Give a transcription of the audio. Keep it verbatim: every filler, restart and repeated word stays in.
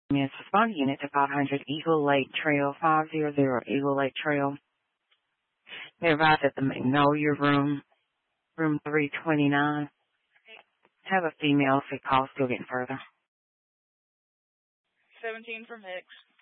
Miss Respond Unit to five hundred Eagle Lake Trail, five hundred Eagle Lake Trail. They arrived at the Magnolia Room, room three twenty-nine. Have a female if it calls, still getting further. seventeen from Hicks.